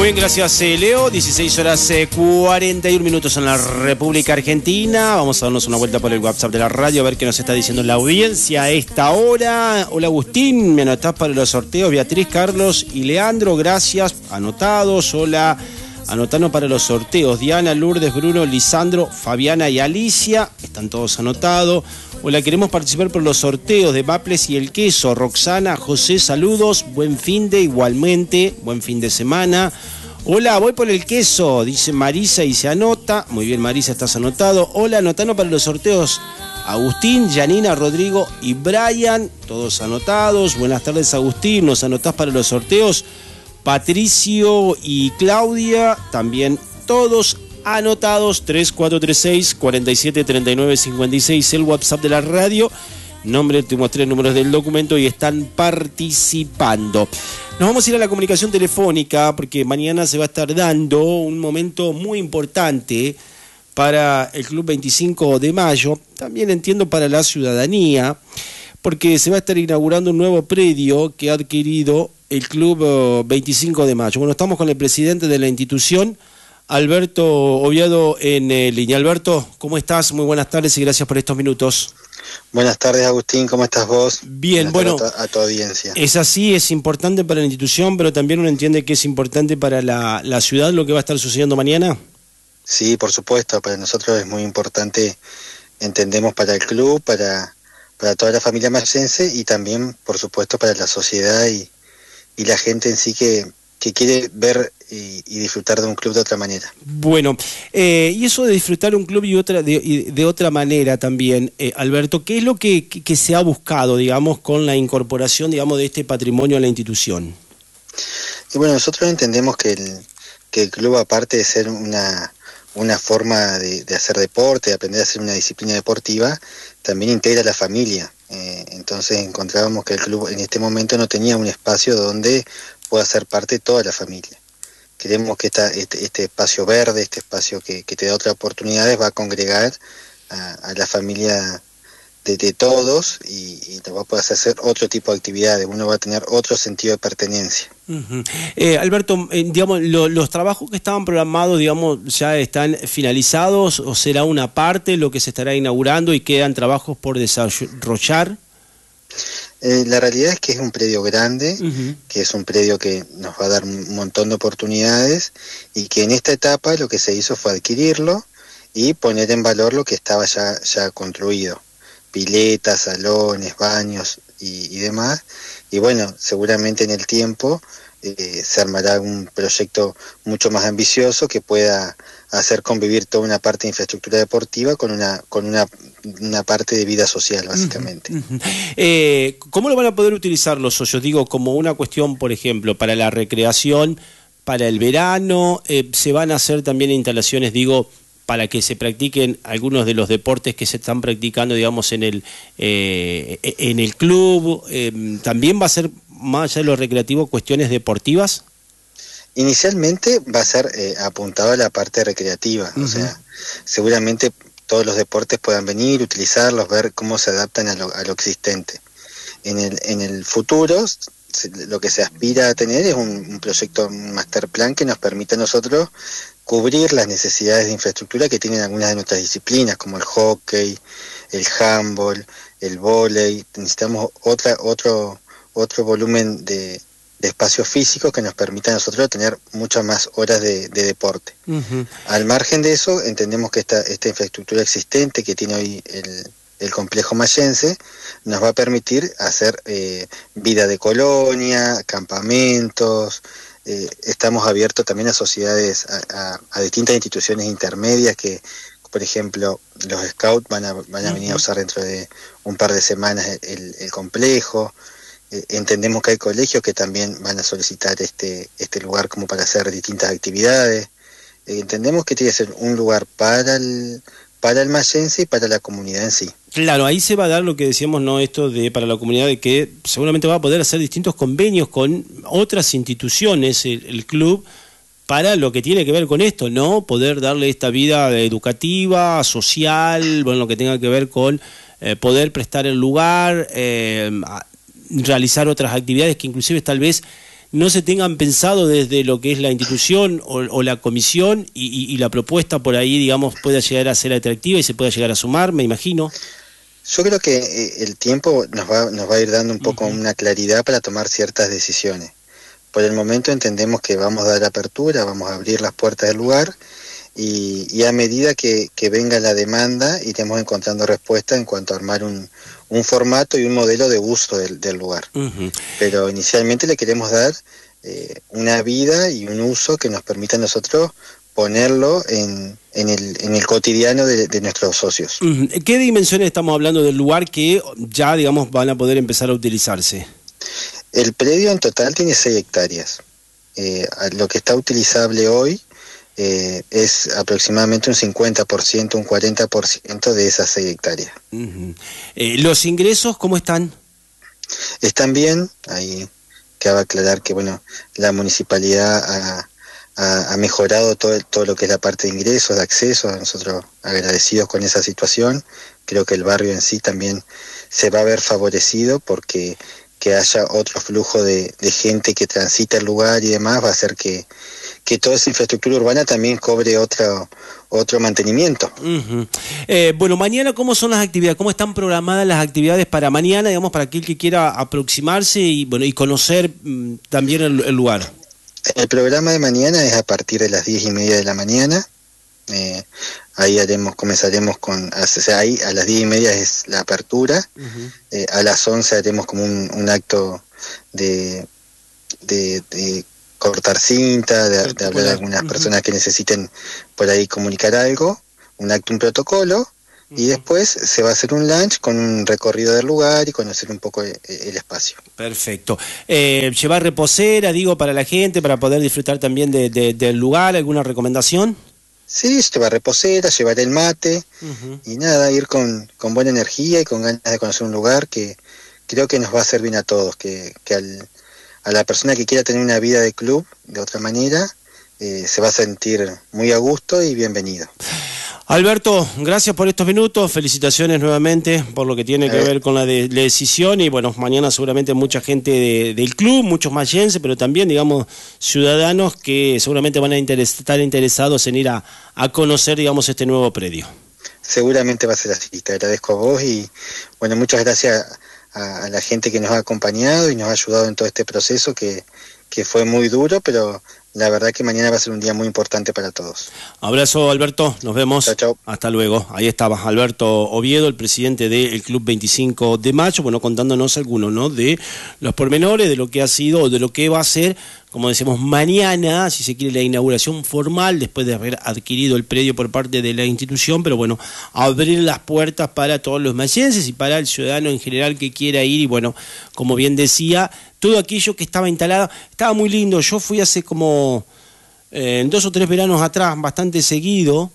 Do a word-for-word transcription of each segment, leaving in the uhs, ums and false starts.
Muy bien, gracias eh, Leo. dieciséis horas eh, cuarenta y un minutos en la República Argentina. Vamos a darnos una vuelta por el WhatsApp de la radio a ver qué nos está diciendo la audiencia a esta hora. Hola Agustín, me anotás para los sorteos. Beatriz, Carlos y Leandro, gracias. Anotados. Hola, anotanos para los sorteos. Diana, Lourdes, Bruno, Lisandro, Fabiana y Alicia. Están todos anotados. Hola, queremos participar por los sorteos de Maples y el queso. Roxana, José, saludos. Buen fin de igualmente. Buen fin de semana. Hola, voy por el queso, dice Marisa y se anota. Muy bien, Marisa, estás anotado. Hola, anotanos para los sorteos. Agustín, Janina, Rodrigo y Brian, todos anotados. Buenas tardes, Agustín. ¿Nos anotás para los sorteos? Patricio y Claudia, también todos anotados. Tres cuatro tres seis, cuatro siete tres nueve cinco seis, el WhatsApp de la radio. Nombre, te mostré números del documento y están participando. Nos vamos a ir a la comunicación telefónica porque mañana se va a estar dando un momento muy importante para el Club veinticinco de mayo, también entiendo para la ciudadanía, porque se va a estar inaugurando un nuevo predio que ha adquirido el Club veinticinco de mayo. Bueno, estamos con el presidente de la institución, Alberto Oviedo, en eh, línea. Alberto, ¿cómo estás? Muy buenas tardes y gracias por estos minutos. Buenas tardes, Agustín, ¿cómo estás vos? Bien, bueno, a tu, a tu audiencia. Es así, es importante para la institución, pero también uno entiende que es importante para la, la ciudad lo que va a estar sucediendo mañana. Sí, por supuesto, para nosotros es muy importante, entendemos, para el club, para, para toda la familia mayense y también, por supuesto, para la sociedad y, y la gente en sí que, que quiere ver y, y disfrutar de un club de otra manera. Bueno, eh, y eso de disfrutar un club y otra de, de otra manera también, eh, Alberto, ¿qué es lo que, que, que se ha buscado, digamos, con la incorporación, digamos, de este patrimonio a la institución? Y bueno, nosotros entendemos que el, que el club, aparte de ser una, una forma de, de hacer deporte, de aprender a hacer una disciplina deportiva, también integra a la familia. Eh, entonces encontrábamos que el club en este momento no tenía un espacio donde pueda ser parte de toda la familia. Queremos que esta, este, este espacio verde, este espacio que, que te da otras oportunidades, va a congregar a, a la familia de, de todos y, y va a poder hacer otro tipo de actividades. Uno va a tener otro sentido de pertenencia. Uh-huh. eh, Alberto, eh, digamos, lo, los trabajos que estaban programados, digamos, ya están finalizados o será una parte lo que se estará inaugurando y quedan trabajos por desarrollar. Eh, la realidad es que es un predio grande, uh-huh. que es un predio que nos va a dar un montón de oportunidades y que en esta etapa lo que se hizo fue adquirirlo y poner en valor lo que estaba ya, ya construido, piletas, salones, baños y, y demás. Y bueno, seguramente en el tiempo eh, se armará un proyecto mucho más ambicioso que pueda hacer convivir toda una parte de infraestructura deportiva con una con una, una parte de vida social, básicamente. Uh-huh, uh-huh. Eh, ¿Cómo lo van a poder utilizar los socios? Digo, como una cuestión, por ejemplo, para la recreación, para el verano, eh, se van a hacer también instalaciones, digo, para que se practiquen algunos de los deportes que se están practicando, digamos, en el, eh, en el club. Eh, ¿También va a ser, más allá de lo recreativo, cuestiones deportivas? Inicialmente va a ser eh, apuntado a la parte recreativa, uh-huh. o sea, seguramente todos los deportes puedan venir, utilizarlos, ver cómo se adaptan a lo, a lo existente. En el, en el futuro, se, lo que se aspira a tener es un, un proyecto, un master plan que nos permita a nosotros cubrir las necesidades de infraestructura que tienen algunas de nuestras disciplinas, como el hockey, el handball, el vóley. Necesitamos otra, otro, otro volumen de de espacios físicos que nos permitan a nosotros tener muchas más horas de, de deporte. Uh-huh. Al margen de eso, entendemos que esta, esta infraestructura existente que tiene hoy el, el complejo mayense nos va a permitir hacer eh, vida de colonia, campamentos. Eh, estamos abiertos también a sociedades, a, a, a distintas instituciones intermedias que, por ejemplo, los scouts van a, van a venir a usar dentro de un par de semanas el, el, el complejo. Eh, entendemos que hay colegios que también van a solicitar este, este lugar como para hacer distintas actividades. Eh, entendemos que tiene que ser un lugar para el, para el mayense y para la comunidad en sí. Claro, ahí se va a dar lo que decíamos, ¿no? Esto de para la comunidad, de que seguramente va a poder hacer distintos convenios con otras instituciones, el, el club, para lo que tiene que ver con esto, ¿no? Poder darle esta vida educativa, social, bueno, lo que tenga que ver con eh, poder prestar el lugar, eh, realizar otras actividades que inclusive tal vez no se tengan pensado desde lo que es la institución o, o la comisión y, y, y la propuesta por ahí, digamos, pueda llegar a ser atractiva y se pueda llegar a sumar, me imagino. Yo creo que eh, el tiempo nos va, nos va a ir dando un poco uh-huh. una claridad para tomar ciertas decisiones. Por el momento entendemos que vamos a dar apertura, vamos a abrir las puertas del lugar y, y a medida que, que venga la demanda iremos encontrando respuesta en cuanto a armar un, un formato y un modelo de uso del, del lugar. Uh-huh. Pero inicialmente le queremos dar eh, una vida y un uso que nos permita a nosotros ponerlo en, en, el, en el cotidiano de, de nuestros socios. Uh-huh. ¿Qué dimensiones estamos hablando del lugar que ya, digamos, van a poder empezar a utilizarse? El predio en total tiene seis hectáreas. Eh, lo que está utilizable hoy eh, es aproximadamente un cincuenta por ciento, un cuarenta por ciento de esas seis hectáreas. Uh-huh. Eh, ¿Los ingresos cómo están? Están bien. Ahí cabe aclarar que bueno, la municipalidad ha, ha, ha mejorado todo, todo lo que es la parte de ingresos, de acceso. Nosotros agradecidos con esa situación. Creo que el barrio en sí también se va a ver favorecido porque que haya otro flujo de, de gente que transita el lugar y demás, va a hacer que, que toda esa infraestructura urbana también cobre otro, otro mantenimiento. Uh-huh. Eh, bueno, mañana, ¿cómo son las actividades? ¿Cómo están programadas las actividades para mañana, digamos, para aquel que quiera aproximarse y, bueno, y conocer mmm, también el, el lugar? El programa de mañana es a partir de las diez y media de la mañana. Eh, ahí haremos, comenzaremos con, o sea, ahí a las diez y media es la apertura. Uh-huh. eh, a las once haremos como un, un acto de, de, de cortar cinta, de, de hablar a algunas uh-huh. personas que necesiten por ahí comunicar algo, un acto, un protocolo, uh-huh. y después se va a hacer un lunch con un recorrido del lugar y conocer un poco el, el espacio. Perfecto. Eh, llevar reposera, digo, para la gente, para poder disfrutar también de, de, del lugar, ¿alguna recomendación? Sí, llevar reposera, llevar el mate uh-huh. y nada, ir con, con buena energía y con ganas de conocer un lugar que creo que nos va a hacer bien a todos, que, que al, a la persona que quiera tener una vida de club de otra manera eh, se va a sentir muy a gusto y bienvenido. Alberto, gracias por estos minutos, felicitaciones nuevamente por lo que tiene que ver con la, de, la decisión y bueno, mañana seguramente mucha gente de, del club, muchos mayenses, pero también digamos ciudadanos que seguramente van a interes, estar interesados en ir a, a conocer digamos este nuevo predio. Seguramente va a ser así, te agradezco a vos y bueno, muchas gracias a, a la gente que nos ha acompañado y nos ha ayudado en todo este proceso que, que fue muy duro, pero la verdad que mañana va a ser un día muy importante para todos. Abrazo, Alberto, nos vemos. Chau, chau. Hasta luego. Ahí estaba Alberto Oviedo, el presidente del Club veinticinco de mayo, bueno, contándonos algunos, ¿no?, de los pormenores, de lo que ha sido o de lo que va a ser, como decimos, mañana, si se quiere, la inauguración formal, después de haber adquirido el predio por parte de la institución, pero bueno, abrir las puertas para todos los mayenses y para el ciudadano en general que quiera ir, y bueno, como bien decía, todo aquello que estaba instalado, estaba muy lindo. Yo fui hace como eh, dos o tres veranos atrás, bastante seguido,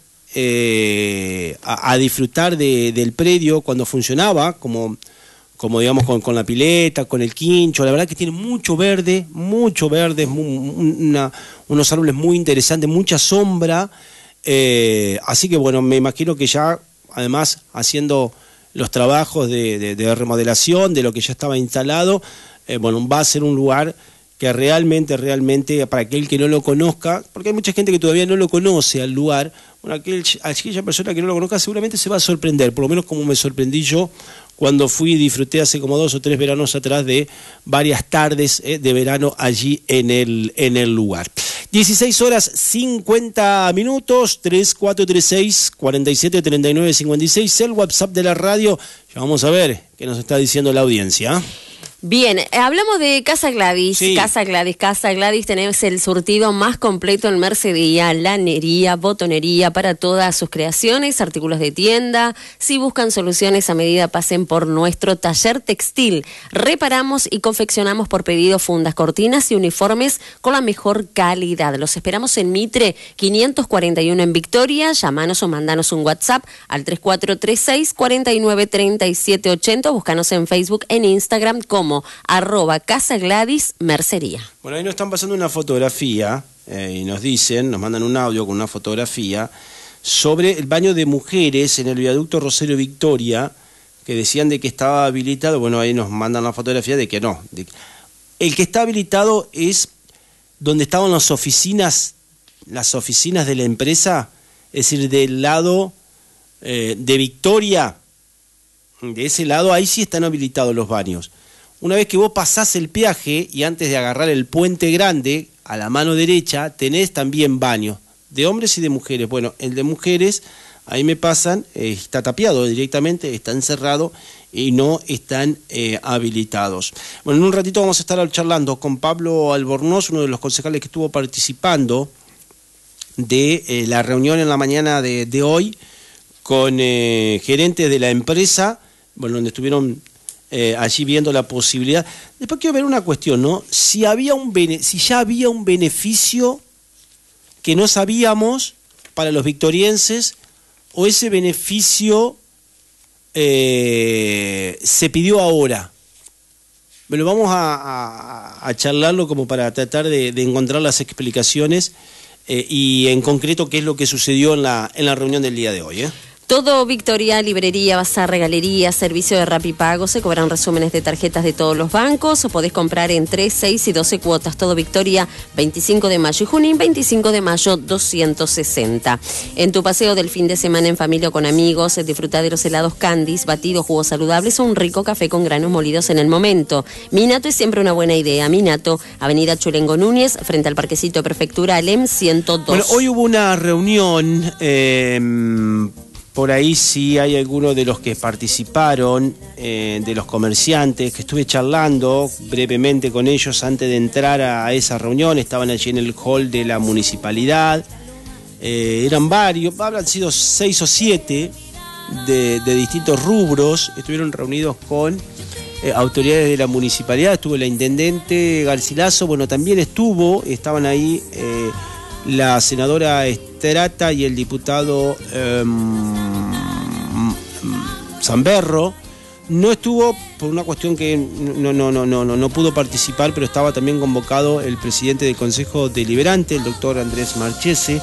eh, a, a disfrutar de, del predio cuando funcionaba, como... como digamos con, con la pileta, con el quincho. La verdad que tiene mucho verde, mucho verde, muy, una, unos árboles muy interesantes, mucha sombra, eh, así que bueno, me imagino que ya además haciendo los trabajos de, de, de remodelación de lo que ya estaba instalado, eh, bueno, va a ser un lugar que realmente, realmente, para aquel que no lo conozca, porque hay mucha gente que todavía no lo conoce al lugar, bueno, aquel, aquella persona que no lo conozca seguramente se va a sorprender, por lo menos como me sorprendí yo cuando fui y disfruté hace como dos o tres veranos atrás de varias tardes eh, de verano allí en el, en el lugar. dieciséis horas cincuenta minutos, tres cuatro tres seis, cuatro siete tres nueve cinco seis, el WhatsApp de la radio. Ya vamos a ver qué nos está diciendo la audiencia. Bien, hablamos de Casa Gladys, sí. Casa Gladys, Casa Gladys, tenés el surtido más completo en mercería, lanería, botonería para todas sus creaciones, artículos de tienda. Si buscan soluciones a medida, pasen por nuestro taller textil. Reparamos y confeccionamos por pedido fundas, cortinas y uniformes con la mejor calidad. Los esperamos en Mitre quinientos cuarenta y uno en Victoria. Llámanos o mandanos un WhatsApp al tres cuatro tres seis, cuatro nueve tres siete ocho cero. Búscanos en Facebook, en Instagram como arroba Casa Gladys Mercería. Bueno, ahí nos están pasando una fotografía eh, y nos dicen, nos mandan un audio con una fotografía sobre el baño de mujeres en el viaducto Rosario Victoria, que decían de que estaba habilitado. Bueno, ahí nos mandan la fotografía de que no. De... El que está habilitado es donde estaban las oficinas, las oficinas de la empresa, es decir, del lado eh, de Victoria, de ese lado, ahí sí están habilitados los baños. Una vez que vos pasás el peaje y antes de agarrar el puente grande, a la mano derecha, tenés también baños, de hombres y de mujeres. Bueno, el de mujeres, ahí me pasan, eh, está tapiado directamente, está encerrado y no están eh, habilitados. Bueno, en un ratito vamos a estar charlando con Pablo Albornoz, uno de los concejales que estuvo participando de eh, la reunión en la mañana de, de hoy con eh, gerentes de la empresa, bueno, donde estuvieron eh, allí viendo la posibilidad. Después quiero ver una cuestión, ¿no? Si había un bene, si ya había un beneficio que no sabíamos para los victorienses, o ese beneficio eh, se pidió ahora. Bueno, vamos a, a, a charlarlo como para tratar de, de encontrar las explicaciones eh, y en concreto qué es lo que sucedió en la, en la reunión del día de hoy, ¿eh? Todo Victoria, librería, bazar, regalería, servicio de Rapipago, se cobran resúmenes de tarjetas de todos los bancos, o podés comprar en tres, seis y doce cuotas. Todo Victoria, veinticinco de mayo y Junín, veinticinco de mayo, doscientos sesenta. En tu paseo del fin de semana en familia o con amigos, disfruta de los helados Candies, batidos, jugos saludables o un rico café con granos molidos en el momento. Minato es siempre una buena idea. Minato, Avenida Chulengo Núñez, frente al Parquecito de Prefectura, Alem ciento dos. Bueno, hoy hubo una reunión... Eh, Por ahí sí hay algunos de los que participaron, eh, de los comerciantes, que estuve charlando brevemente con ellos antes de entrar a esa reunión. Estaban allí en el hall de la municipalidad. Eh, eran varios, habrán sido seis o siete de, de distintos rubros. Estuvieron reunidos con eh, autoridades de la municipalidad. Estuvo la intendente Garcilaso, bueno, también estuvo, estaban ahí... Eh, la senadora Estrata y el diputado eh, Zamberro. No estuvo por una cuestión que no, no, no, no, no pudo participar, pero estaba también convocado el presidente del Consejo Deliberante, el doctor Andrés Marchese.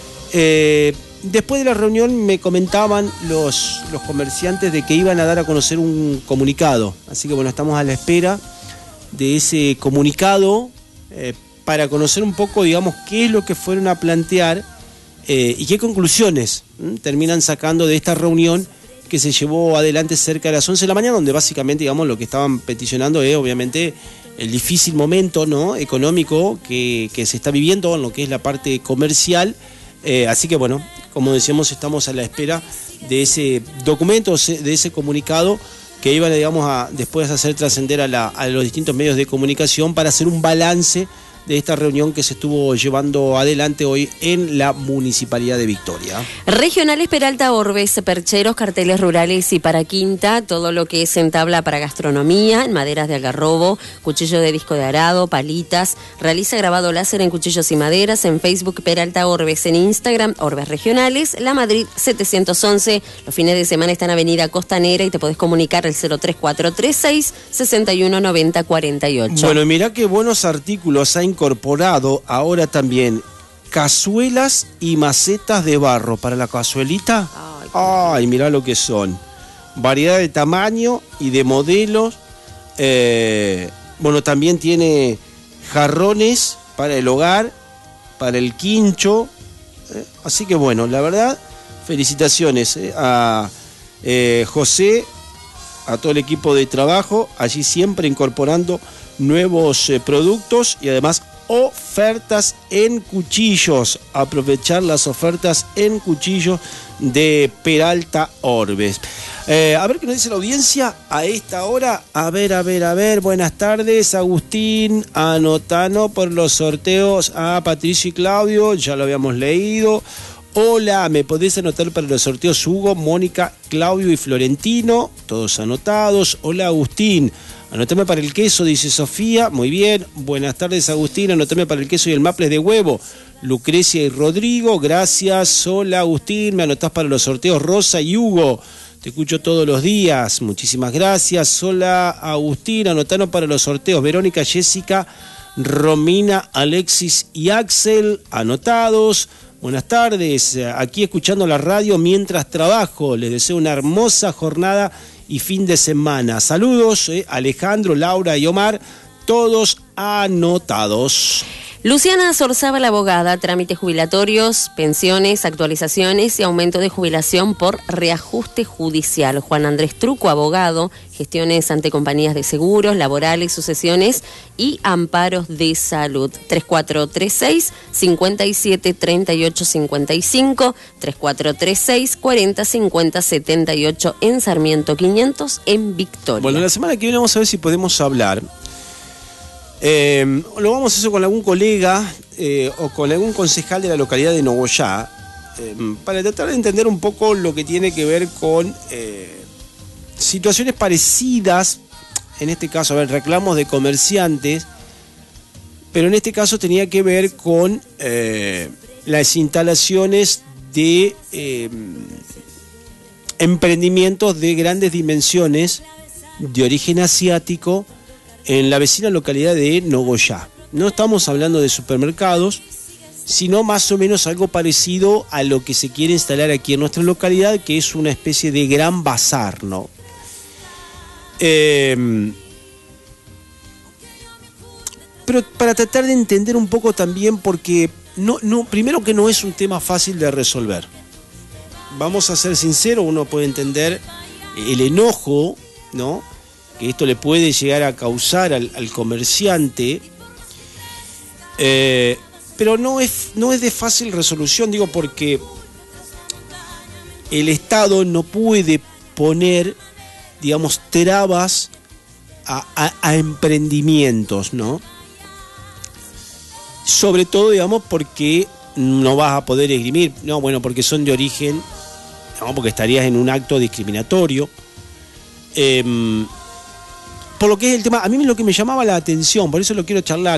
Eh, después de la reunión me comentaban los, los comerciantes de que iban a dar a conocer un comunicado. Así que bueno, estamos a la espera de ese comunicado eh, para conocer un poco, digamos, qué es lo que fueron a plantear eh, y qué conclusiones ¿m? terminan sacando de esta reunión que se llevó adelante cerca de las once de la mañana, donde básicamente, digamos, lo que estaban peticionando es, obviamente, el difícil momento, ¿no?, económico que, que se está viviendo en lo que es la parte comercial. Eh, así que, bueno, como decíamos, estamos a la espera de ese documento, de ese comunicado que iban, digamos, a después a hacer trascender a, la, a los distintos medios de comunicación para hacer un balance de esta reunión que se estuvo llevando adelante hoy en la Municipalidad de Victoria. Regionales Peralta Orbes, percheros, carteles rurales y para quinta, todo lo que es en tabla para gastronomía, en maderas de algarrobo, cuchillo de disco de arado, palitas, realiza grabado láser en cuchillos y maderas, en Facebook Peralta Orbes, en Instagram Orbes Regionales, La Madrid setecientos once, los fines de semana está en Avenida Costanera y te podés comunicar al cero tres cuatro tres seis, seis uno nueve cero cuatro ocho. Bueno, mirá qué buenos artículos hay incorporado ahora también cazuelas y macetas de barro para la cazuelita. Ay, Ay mirá lo que son. Variedad de tamaño y de modelos. Eh, bueno, también tiene jarrones para el hogar, para el quincho. Eh, así que bueno, la verdad, felicitaciones eh, a eh, José, a todo el equipo de trabajo, allí siempre incorporando nuevos eh, productos y además ofertas en cuchillos. Aprovechar las ofertas en cuchillos de Peralta Orbes. Eh, a ver qué nos dice la audiencia a esta hora. A ver, a ver, a ver. Buenas tardes, Agustín. Anotano por los sorteos a Patricio y Claudio. Ya lo habíamos leído. Hola, ¿me podés anotar para los sorteos Hugo, Mónica, Claudio y Florentino? Todos anotados. Hola, Agustín. Anotame para el queso, dice Sofía. Muy bien. Buenas tardes, Agustín. Anotame para el queso y el maples de huevo. Lucrecia y Rodrigo. Gracias. Hola, Agustín. Me anotás para los sorteos Rosa y Hugo. Te escucho todos los días. Muchísimas gracias. Hola, Agustín. Anotanos para los sorteos Verónica, Jessica, Romina, Alexis y Axel. Anotados. Buenas tardes. Aquí escuchando la radio mientras trabajo. Les deseo una hermosa jornada y fin de semana. Saludos, eh, Alejandro, Laura y Omar, todos anotados. Luciana Sorzábal, abogada, trámites jubilatorios, pensiones, actualizaciones y aumento de jubilación por reajuste judicial. Juan Andrés Truco, abogado, gestiones ante compañías de seguros, laborales, sucesiones y amparos de salud. tres cuatro tres seis, cinco siete tres ocho cinco cinco, tres cuatro tres seis, cuatro cero cinco cero siete ocho en Sarmiento quinientos en Victoria. Bueno, la semana que viene vamos a ver si podemos hablar. Eh, lo vamos a hacer con algún colega eh, o con algún concejal de la localidad de Nogoyá eh, para tratar de entender un poco lo que tiene que ver con eh, situaciones parecidas, en este caso, a ver, reclamos de comerciantes, pero en este caso tenía que ver con eh, las instalaciones de eh, emprendimientos de grandes dimensiones de origen asiático en la vecina localidad de Nogoyá. No estamos hablando de supermercados, sino más o menos algo parecido a lo que se quiere instalar aquí en nuestra localidad, que es una especie de gran bazar, ¿no? Eh, pero para tratar de entender un poco también, porque no, no, primero que no es un tema fácil de resolver. Vamos a ser sinceros, uno puede entender el enojo, ¿no?, que esto le puede llegar a causar al, al comerciante, eh, pero no es, no es de fácil resolución, digo, porque el Estado no puede poner, digamos, trabas a, a, a emprendimientos, ¿no? Sobre todo, digamos, porque no vas a poder esgrimir, no, bueno, porque son de origen, no, porque estarías en un acto discriminatorio. Eh, Por lo que es el tema, a mí lo que me llamaba la atención, por eso lo quiero charlar,